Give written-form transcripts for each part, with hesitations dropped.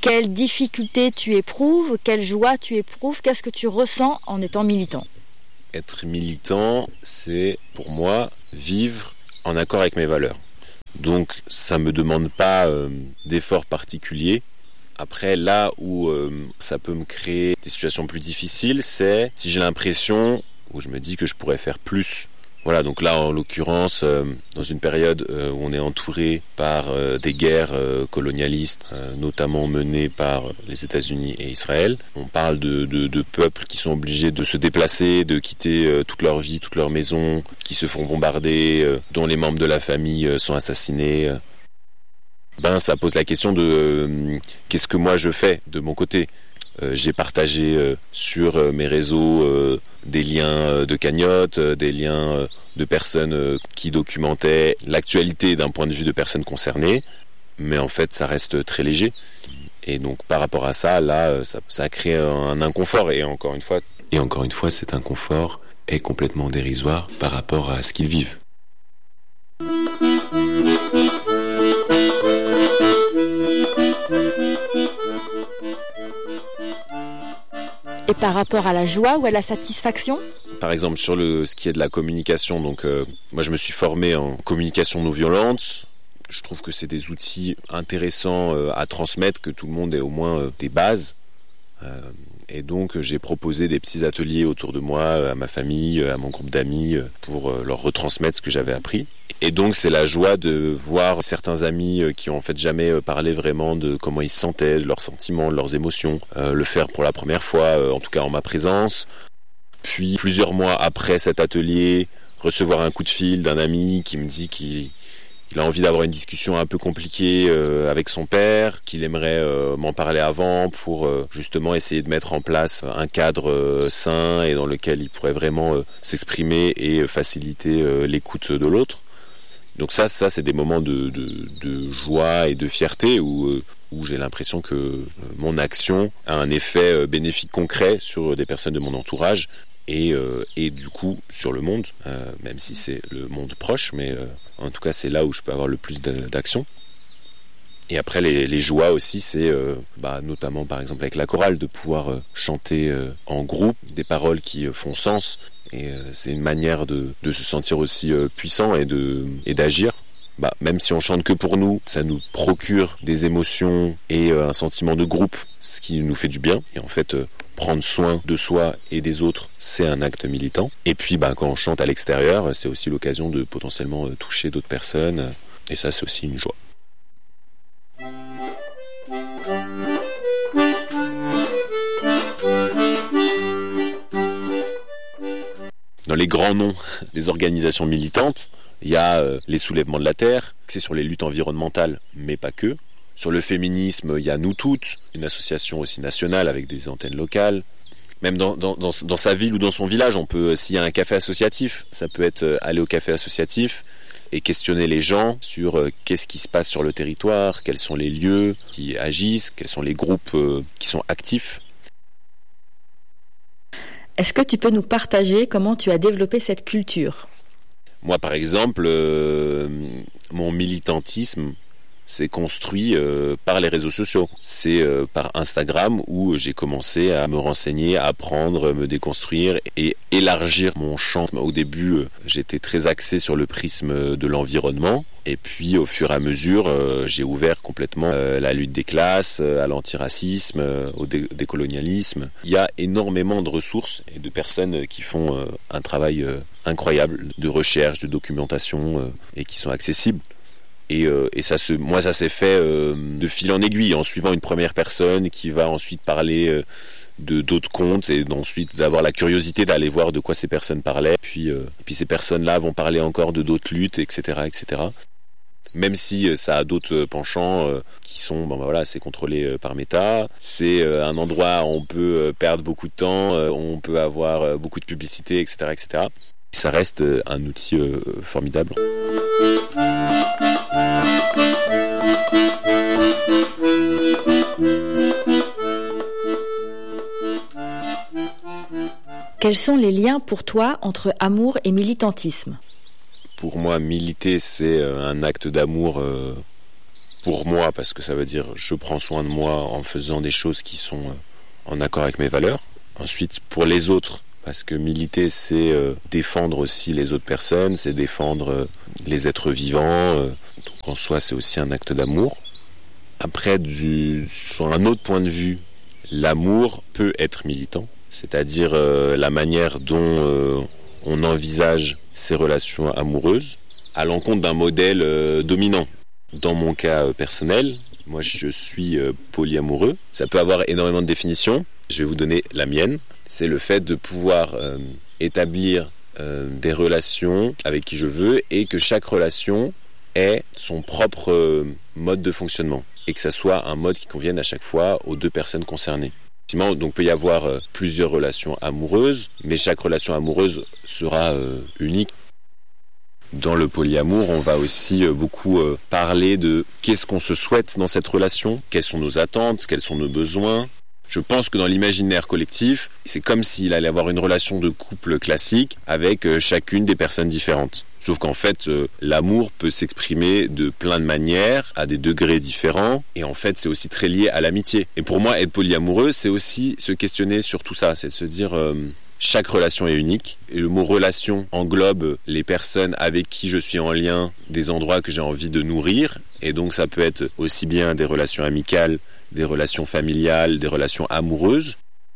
Quelles difficultés tu éprouves, quelle joie tu éprouves, qu'est-ce que tu ressens en étant militant ? Être militant, c'est pour moi vivre en accord avec mes valeurs. Donc ça ne me demande pas d'efforts particuliers. Après, là où ça peut me créer des situations plus difficiles, c'est si j'ai l'impression, où je me dis que je pourrais faire plus. Voilà, donc là, en l'occurrence, dans une période où on est entouré par des guerres colonialistes, notamment menées par les États-Unis et Israël, on parle de peuples qui sont obligés de se déplacer, de quitter toute leur vie, toute leur maison, qui se font bombarder, dont les membres de la famille sont assassinés. Ça pose la question de qu'est-ce que moi je fais de mon côté. J'ai partagé sur mes réseaux des liens de cagnotte, des liens de personnes qui documentaient l'actualité d'un point de vue de personnes concernées, mais en fait ça reste très léger. Et donc par rapport à ça, là, ça crée un inconfort. Et encore une fois, cet inconfort est complètement dérisoire par rapport à ce qu'ils vivent. Et par rapport à la joie ou à la satisfaction ? Par exemple, sur ce qui est de la communication, donc moi je me suis formé en communication non violente. Je trouve que c'est des outils intéressants à transmettre, que tout le monde ait au moins des bases. Et donc j'ai proposé des petits ateliers autour de moi, à ma famille, à mon groupe d'amis, pour leur retransmettre ce que j'avais appris. Et donc c'est la joie de voir certains amis qui ont en fait jamais parlé vraiment de comment ils se sentaient, de leurs sentiments, de leurs émotions, le faire pour la première fois, en tout cas en ma présence. Puis plusieurs mois après cet atelier, recevoir un coup de fil d'un ami qui me dit qu'il a envie d'avoir une discussion un peu compliquée avec son père, qu'il aimerait m'en parler avant pour justement essayer de mettre en place un cadre sain et dans lequel il pourrait vraiment s'exprimer et faciliter l'écoute de l'autre. Donc ça c'est des moments de joie et de fierté où j'ai l'impression que mon action a un effet bénéfique concret sur des personnes de mon entourage et du coup sur le monde, même si c'est le monde proche, mais en tout cas c'est là où je peux avoir le plus d'action. Et après les joies aussi, c'est notamment par exemple avec la chorale, de pouvoir chanter en groupe des paroles qui font sens. Et c'est une manière de se sentir aussi puissant et d'agir. Même si on chante que pour nous, ça nous procure des émotions et un sentiment de groupe, ce qui nous fait du bien. Et en fait, prendre soin de soi et des autres, c'est un acte militant. Et puis quand on chante à l'extérieur, c'est aussi l'occasion de potentiellement toucher d'autres personnes. Et ça, c'est aussi une joie. Dans les grands noms des organisations militantes, il y a les soulèvements de la terre, c'est sur les luttes environnementales, mais pas que. Sur le féminisme, il y a Nous Toutes, une association aussi nationale avec des antennes locales. Même dans sa ville ou dans son village, on peut, s'il y a un café associatif, ça peut être aller au café associatif et questionner les gens sur qu'est-ce qui se passe sur le territoire, quels sont les lieux qui agissent, quels sont les groupes qui sont actifs. Est-ce que tu peux nous partager comment tu as développé cette culture ? Moi, par exemple, mon militantisme s'est construit par les réseaux sociaux. C'est par Instagram où j'ai commencé à me renseigner, à apprendre, me déconstruire et élargir mon champ. Au début, j'étais très axé sur le prisme de l'environnement. Et puis, au fur et à mesure, j'ai ouvert complètement la lutte des classes, à l'antiracisme, au décolonialisme. Il y a énormément de ressources et de personnes qui font un travail incroyable de recherche, de documentation et qui sont accessibles. Et ça s'est fait de fil en aiguille, en suivant une première personne qui va ensuite parler de d'autres comptes et ensuite d'avoir la curiosité d'aller voir de quoi ces personnes parlaient. Puis ces personnes-là vont parler encore de d'autres luttes, etc., etc. Même si ça a d'autres penchants qui sont, c'est contrôlé par Meta. C'est un endroit où on peut perdre beaucoup de temps, on peut avoir beaucoup de publicité, etc., etc. Ça reste un outil formidable. Quels sont les liens pour toi entre amour et militantisme ? Pour moi, militer, c'est un acte d'amour pour moi, parce que ça veut dire je prends soin de moi en faisant des choses qui sont en accord avec mes valeurs. Ensuite, pour les autres, parce que militer, c'est défendre aussi les autres personnes, c'est défendre les êtres vivants. Donc en soi, c'est aussi un acte d'amour. Après, sur un autre point de vue, l'amour peut être militant, c'est-à-dire la manière dont on envisage ses relations amoureuses à l'encontre d'un modèle dominant. Dans mon cas personnel, moi je suis polyamoureux. Ça peut avoir énormément de définitions. Je vais vous donner la mienne. C'est le fait de pouvoir établir des relations avec qui je veux et que chaque relation ait son propre mode de fonctionnement et que ça soit un mode qui convienne à chaque fois aux deux personnes concernées. Donc il peut y avoir plusieurs relations amoureuses, mais chaque relation amoureuse sera unique. Dans le polyamour, on va aussi beaucoup parler de qu'est-ce qu'on se souhaite dans cette relation, quelles sont nos attentes, quels sont nos besoins. Je pense que dans l'imaginaire collectif, c'est comme s'il allait avoir une relation de couple classique avec chacune des personnes différentes. Sauf qu'en fait, l'amour peut s'exprimer de plein de manières, à des degrés différents, et en fait, c'est aussi très lié à l'amitié. Et pour moi, être polyamoureux, c'est aussi se questionner sur tout ça, c'est de se dire... chaque relation est unique et le mot relation englobe les personnes avec qui je suis en lien, des endroits que j'ai envie de nourrir, et donc ça peut être aussi bien des relations amicales, des relations familiales, des relations amoureuses.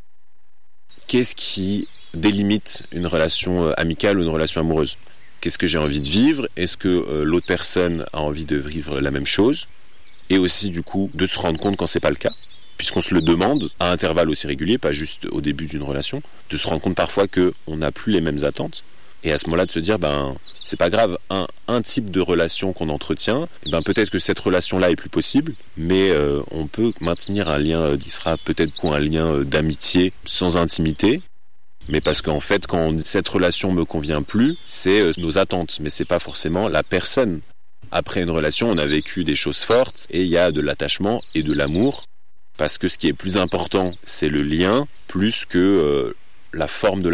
Qu'est-ce qui délimite une relation amicale ou une relation amoureuse ? Qu'est-ce que j'ai envie de vivre ? Est-ce que l'autre personne a envie de vivre la même chose ? Et aussi du coup de se rendre compte quand c'est pas le cas, puisqu'on se le demande à intervalles aussi réguliers, pas juste au début d'une relation, de se rendre compte parfois qu'on n'a plus les mêmes attentes. Et à ce moment-là, de se dire, c'est pas grave, un type de relation qu'on entretient, peut-être que cette relation-là est plus possible, mais on peut maintenir un lien qui sera peut-être un lien d'amitié sans intimité, mais parce qu'en fait, quand cette relation me convient plus, c'est nos attentes, mais c'est pas forcément la personne. Après une relation, on a vécu des choses fortes, et il y a de l'attachement et de l'amour, parce que ce qui est plus important, c'est le lien, plus que la forme de la